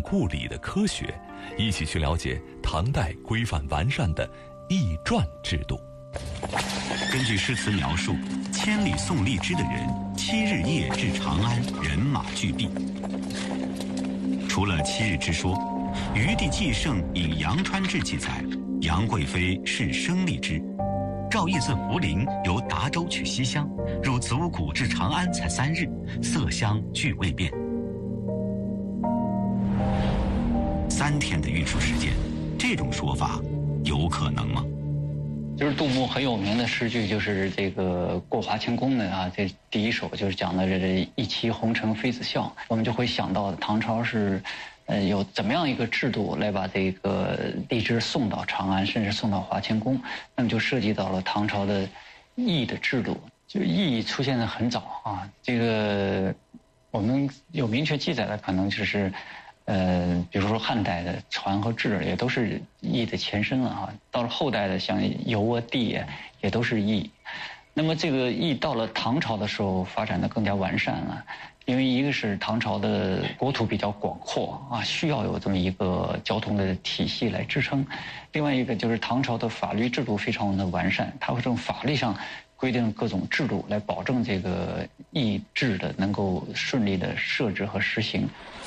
故里的科学，一起去了解唐代规范完善的驿传制度。 根据诗词描述，千里送荔枝的人7日夜至长安，人马俱毕。除了7日之说，余地纪胜引杨川志记载，杨贵妃是生荔枝。赵义自涪陵由达州取西厢，入子午谷至长安才3日，色香俱未变。3天的运输时间，这种说法有可能吗？ 就是杜牧很有名的诗句，就是这个过华清宫的啊，这第一首就是讲的这一骑红尘妃子笑，我们就会想到唐朝是，有怎么样一个制度来把这个荔枝送到长安，甚至送到华清宫，那么就涉及到了唐朝的驿的制度，就驿出现的很早啊，这个我们有明确记载的可能就是。比如说汉代的船和制也都是驿的前身了哈，到了后代的像邮啊地也都是驿。那么这个驿到了唐朝的时候发展的更加完善了，因为一个是唐朝的国土比较广阔啊，需要有这么一个交通的体系来支撑；另外一个就是唐朝的法律制度非常的完善，它会从法律上规定各种制度来保证这个驿制的能够顺利的设置和实行。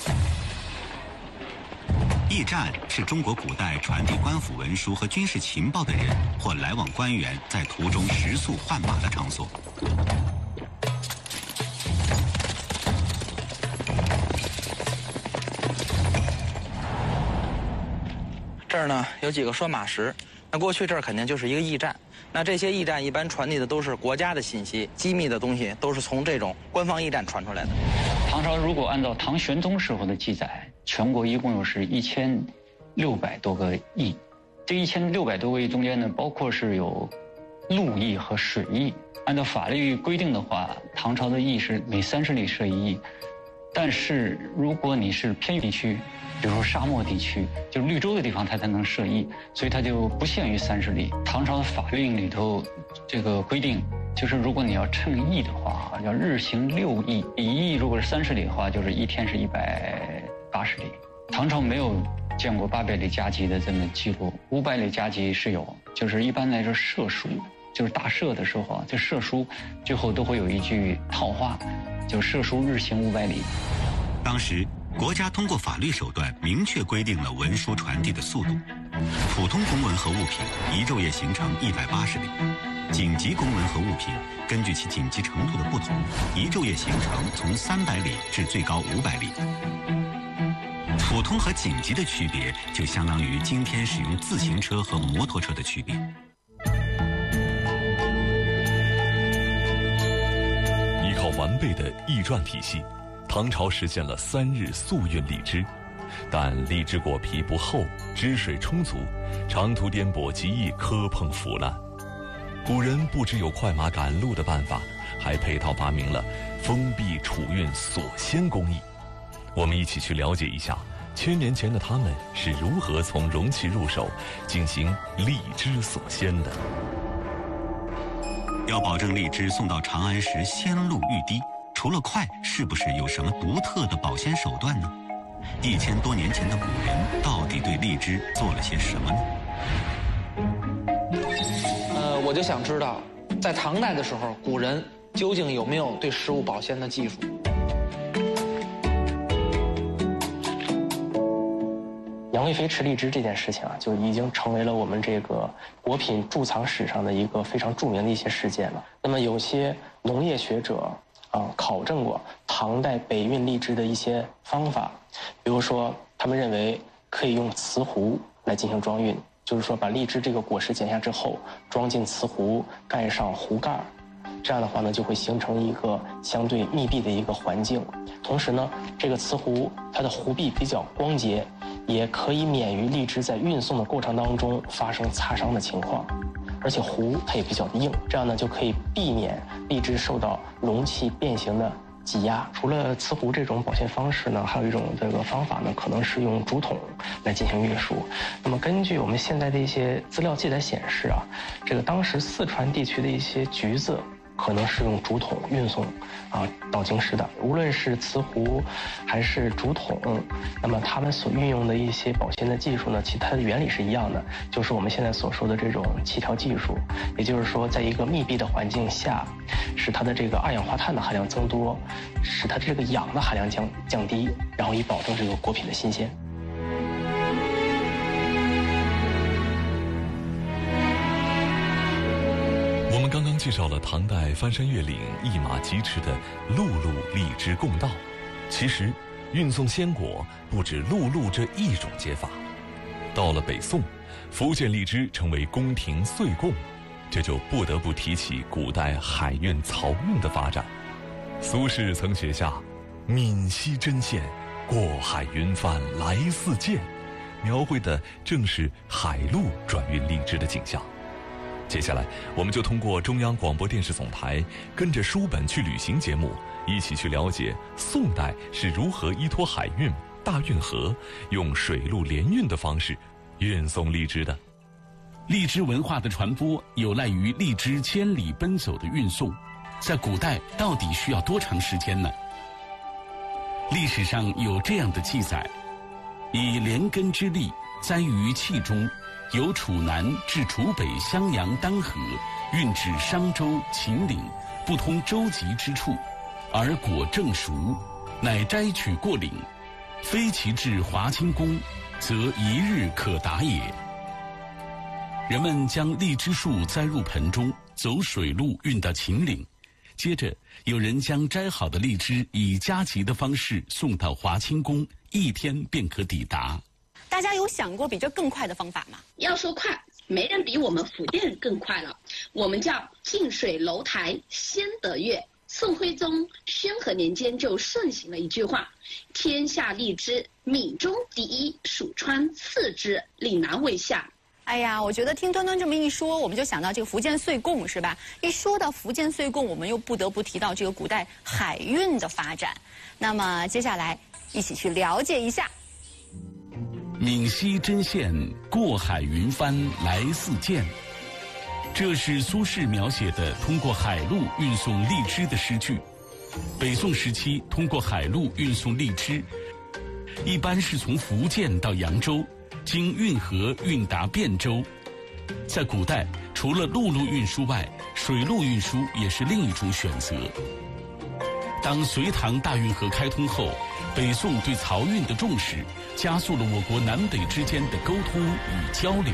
驿站是中国古代传递官府文书和军事情报的人或来往官员在途中食宿换马的场所。 这儿呢有几个拴马石，那过去这儿肯定就是一个驿站。那这些驿站一般传递的都是国家的信息，机密的东西都是从这种官方驿站传出来的。 唐朝如果按照唐玄宗时候的记载，全国一共是1600多个驿，这1600多个驿中间呢，包括是有陆驿和水驿。按照法律规定的话，唐朝的驿是每30里设一驿，但是如果你是偏远地区，比如说沙漠地区，就是绿洲的地方，它才能设驿，所以它就不限于30里。唐朝的法令里头这个规定，就是如果你要乘驿的话，要日行6驿，一驿如果是30里的话，就是一天是180里。唐朝没有见过800里加急的这么记录，500里加急是有，就是一般来说射书，就是大赦的时候啊，这射书最后都会有一句套话，就是射书日行500里。 当时国家通过法律手段明确规定了文书传递的速度，普通公文和物品一昼夜行程180里，紧急公文和物品根据其紧急程度的不同，一昼夜行程从300里至最高500里。普通和紧急的区别，就相当于今天使用自行车和摩托车的区别。 依靠完备的驿传体系，唐朝实现了3日速运荔枝，但荔枝果皮不厚，汁水充足，长途颠簸极易磕碰腐烂。古人不只有快马赶路的办法，还配套发明了封闭储运锁鲜工艺。我们一起去了解一下1000年前的他们是如何从容器入手进行荔枝锁鲜的。 要保证荔枝送到长安时鲜露欲滴，除了快，是不是有什么独特的保鲜手段呢？1000多年前的古人到底对荔枝做了些什么呢？ 我就想知道，在唐代的时候，古人究竟有没有对食物保鲜的技术？ 杨贵妃吃荔枝这件事情啊，就已经成为了我们这个果品贮藏史上的一个非常著名的一些事件了。那么有些农业学者考证过唐代北运荔枝的一些方法，比如说他们认为可以用瓷壶来进行装运，就是说把荔枝这个果实剪下之后装进瓷壶，盖上壶盖，这样的话呢就会形成一个相对密闭的一个环境。同时呢，这个瓷壶它的壶壁比较光洁，也可以免于荔枝在运送的过程当中发生擦伤的情况。而且壶它也比较的硬，这样呢就可以避免荔枝受到容器变形的挤压。除了瓷壶这种保鲜方式呢，还有一种这个方法呢，可能是用竹筒来进行运输。那么根据我们现在的一些资料记载显示啊，这个当时四川地区的一些橘子可能是用竹筒运送到京师的。无论是瓷壶还是竹筒，那么他们所运用的一些保鲜的技术呢，其实它的原理是一样的，就是我们现在所说的这种气调技术。也就是说，在一个密闭的环境下，使它的这个二氧化碳的含量增多，使它这个氧的含量降低，然后以保证这个果品的新鲜。 我们刚刚介绍了唐代翻山越岭、一马疾驰的陆路荔枝贡道。其实，运送鲜果不止陆路这一种接法。到了北宋，福建荔枝成为宫廷岁贡，这就不得不提起古代海运、漕运的发展。苏轼曾写下“闽西针线，过海云帆来似箭”，描绘的正是海路转运荔枝的景象。接下来，我们就通过中央广播电视总台跟着书本去旅行节目，一起去了解宋代是如何依托海运、大运河，用水陆联运的方式运送荔枝的。 荔枝文化的传播有赖于荔枝千里奔走的运送，在古代到底需要多长时间呢？历史上有这样的记载：以连根之荔栽于器中，由楚南至楚北襄阳丹河，运至商州、秦岭，不通舟楫之处，而果正熟，乃摘取过岭，非其至华清宫，则一日可达也。人们将荔枝树栽入盆中，走水路运到秦岭，接着有人将摘好的荔枝以加急的方式送到华清宫，一天便可抵达。 大家有想过比这更快的方法吗？ 要说快，没人比我们福建更快了。我们叫近水楼台先得月。宋徽宗宣和年间就盛行了一句话：天下荔枝，闽中第一，蜀川次之，岭南为下。 哎呀，我觉得听端端这么一说，我们就想到这个福建岁贡，是吧？一说到福建岁贡，我们又不得不提到这个古代海运的发展。那么接下来一起去了解一下。 闽西针线，过海云帆来似箭。这是苏轼描写的通过海路运送荔枝的诗句。北宋时期，通过海路运送荔枝，一般是从福建到扬州，经运河运达汴州。在古代，除了陆路运输外，水路运输也是另一种选择。当隋唐大运河开通后，北宋对漕运的重视，加速了我国南北之间的沟通与交流。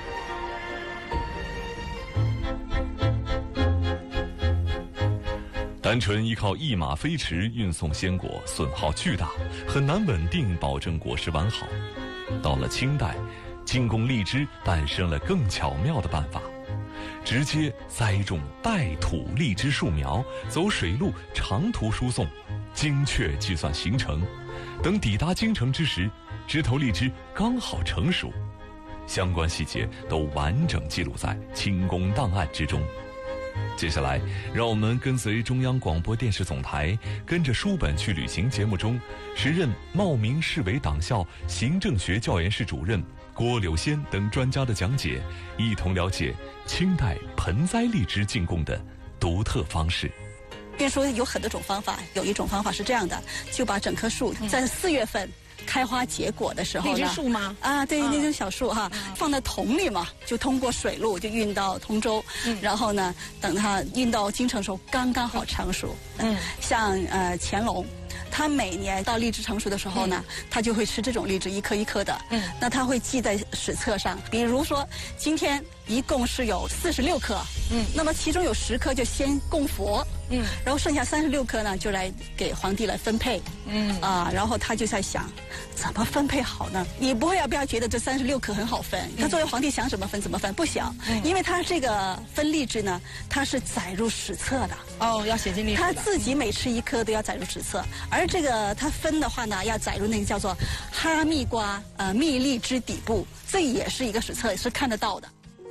单纯依靠一马飞驰运送鲜果，损耗巨大，很难稳定保证果实完好。到了清代，进贡荔枝诞生了更巧妙的办法，直接栽种带土荔枝树苗，走水路长途输送，精确计算行程。等抵达京城之时，枝头荔枝刚好成熟，相关细节都完整记录在清宫档案之中。接下来，让我们跟随中央广播电视总台，跟着书本去旅行节目中，时任茂名市委党校行政学教研室主任郭柳仙等专家的讲解，一同了解清代盆栽荔枝进贡的独特方式。 运输有很多种方法，有一种方法是这样的，就把整棵树在4月份开花结果的时候呢， 荔枝树吗？ 对，那种小树哈，放在桶里嘛，就通过水路就运到通州，然后呢，等它运到京城的时候，刚刚好成熟。像乾隆，他每年到荔枝成熟的时候呢，他就会吃这种荔枝，一颗一颗的。那他会记在史册上，比如说今天一共是有46颗，那么其中有10颗就先供佛，然后剩下36颗呢就来给皇帝来分配，然后他就在想怎么分配好呢？你不要觉得这36颗很好分，他作为皇帝想怎么分怎么分，不想，因为他这个分荔枝呢，他是载入史册的。 要写进历史的。 他自己每吃一颗都要载入史册，而这个他分的话呢，要载入那个叫做哈密瓜蜜荔枝底部，这也是一个史册，也是看得到的。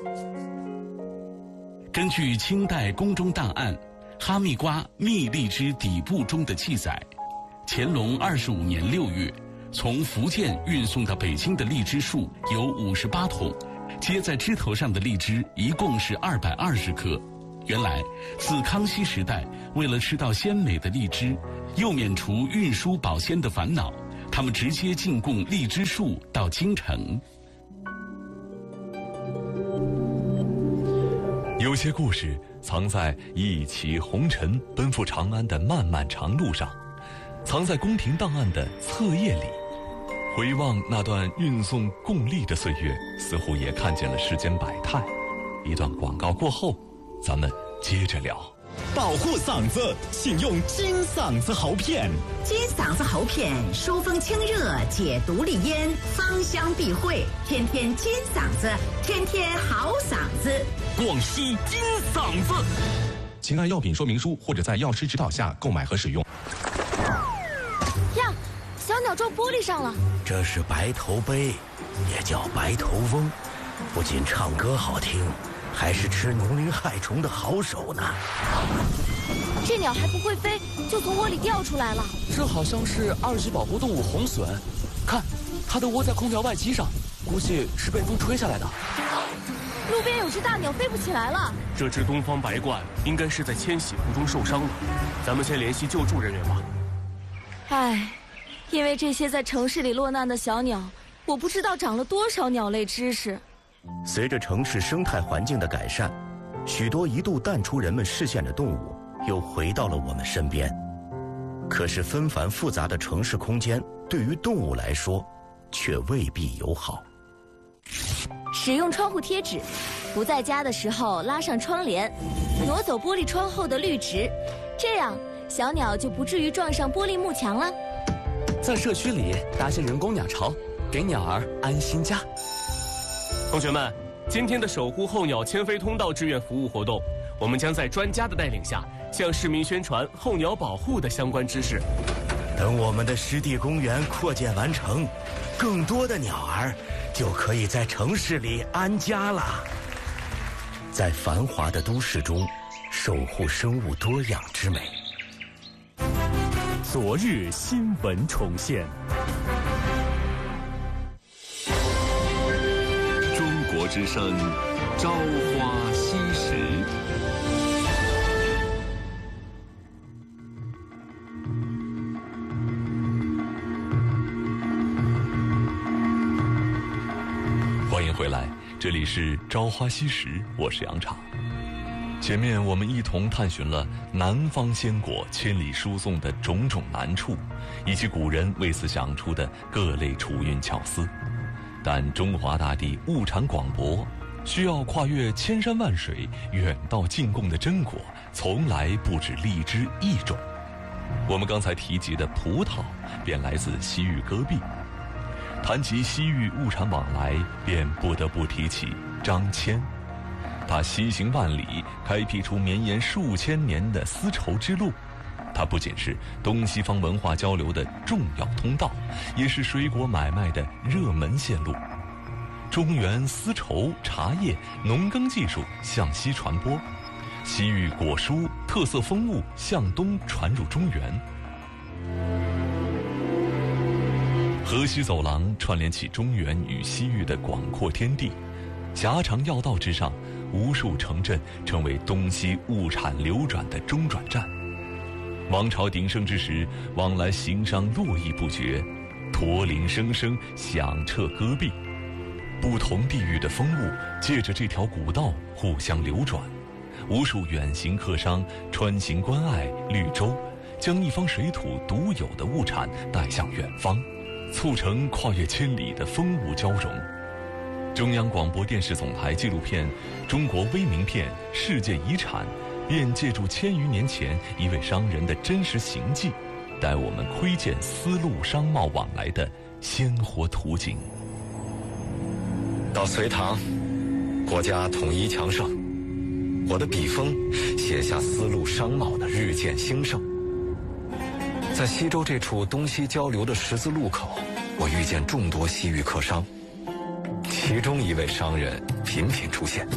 根据清代宫中档案《哈密瓜蜜荔枝底部》中的记载，乾隆25年6月，从福建运送到北京的荔枝树有58桶，接在枝头上的荔枝一共是220颗。 原来，自康熙时代，为了吃到鲜美的荔枝，又免除运输保鲜的烦恼，他们直接进贡荔枝树到京城。 有些故事藏在一骑红尘奔赴长安的漫漫长路上，藏在宫廷档案的册页里。回望那段运送贡荔的岁月，似乎也看见了世间百态。一段广告过后，咱们接着聊。 保护嗓子，请用金嗓子喉片。 金嗓子喉片疏风清热，解毒利咽，芳香避秽，天天金嗓子，天天好嗓子。 广西金嗓子，请按药品说明书或者在药师指导下购买和使用。 呀，小鸟撞玻璃上了。 这是白头鹎，也叫白头翁，不仅唱歌好听，还是吃农林害虫的好手呢。 这鸟还不会飞，就从窝里掉出来了。 这好像是2级保护动物红隼，看，它的窝在空调外机上，估计是被风吹下来的。 路边有只大鸟飞不起来了。 这只东方白鹳应该是在迁徙途中受伤了，咱们先联系救助人员吧。 唉，因为这些在城市里落难的小鸟，我不知道长了多少鸟类知识。 随着城市生态环境的改善，许多一度淡出人们视线的动物又回到了我们身边。可是纷繁复杂的城市空间对于动物来说却未必友好。 使用窗户贴纸，不在家的时候拉上窗帘，挪走玻璃窗后的绿植，这样小鸟就不至于撞上玻璃幕墙了。 在社区里搭些人工鸟巢，给鸟儿安心家。 同学们，今天的守护候鸟迁飞通道志愿服务活动，我们将在专家的带领下，向市民宣传候鸟保护的相关知识。 等我们的湿地公园扩建完成，更多的鸟儿就可以在城市里安家了。在繁华的都市中，守护生物多样之美。 昨日新闻重现。 中国之声，朝花夕拾。欢迎回来，这里是朝花夕拾，我是杨昶。前面我们一同探寻了南方鲜果千里输送的种种难处，以及古人为此想出的各类储运巧思。但中华大地物产广博，需要跨越千山万水远道进贡的真果，从来不止荔枝一种。我们刚才提及的葡萄，便来自西域戈壁。谈及西域物产往来，便不得不提起张骞。他西行万里，开辟出绵延数千年的丝绸之路。它不仅是东西方文化交流的重要通道，也是水果买卖的热门线路。中原丝绸、茶叶、农耕技术向西传播，西域果蔬、特色风物向东传入中原。河西走廊串联起中原与西域的广阔天地，狭长要道之上，无数城镇成为东西物产流转的中转站。王朝鼎盛之时，往来行商络绎不绝，驼铃声声响彻戈壁。不同地域的风物借着这条古道互相流转，无数远行客商穿行关隘、绿洲，将一方水土独有的物产带向远方，促成跨越千里的风物交融。中央广播电视总台纪录片《中国微名片世界遗产》便借助1000余年前一位商人的真实行迹，带我们窥见丝路商贸往来的鲜活图景。 到隋唐，国家统一强盛，我的笔锋写下丝路商贸的日渐兴盛。在西周这处东西交流的十字路口，我遇见众多西域客商，其中一位商人频频出现。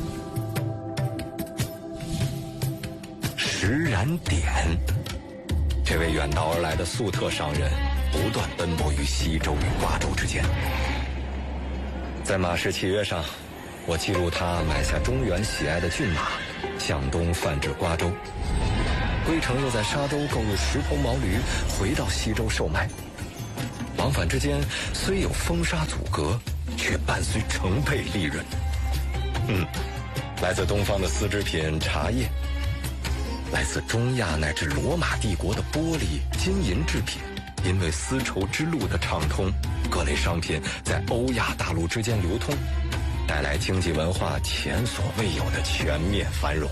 石然典，这位远道而来的粟特商人，不断奔波于西周与瓜州之间。在马氏契约上，我记录他买下中原喜爱的骏马， 向东泛至瓜州。归程又在沙州购入10头毛驴，回到西州售卖。往返之间虽有风沙阻隔，却伴随成倍利润。来自东方的丝织品、茶叶，来自中亚乃至罗马帝国的玻璃、金银制品，因为丝绸之路的畅通，各类商品在欧亚大陆之间流通，带来经济文化前所未有的全面繁荣。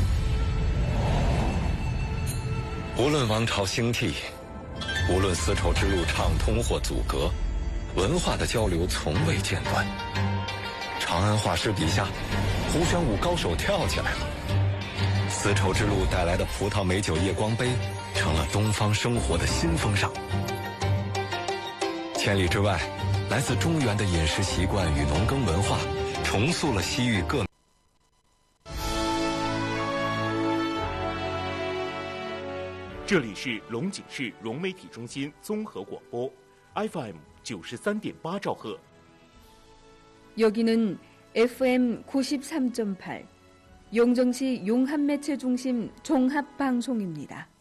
无论王朝兴替，无论丝绸之路畅通或阻隔，文化的交流从未间断。长安画师笔下，胡旋舞高手跳起来了。丝绸之路带来的葡萄美酒夜光杯，成了东方生活的新风尚。千里之外，来自中原的饮食习惯与农耕文化，重塑了西域各。 这里是龙井市融媒体中心综合广播 FM 93.8兆赫。 여기는 FM 93.8 용정시 용합매체중심 종합방송입니다.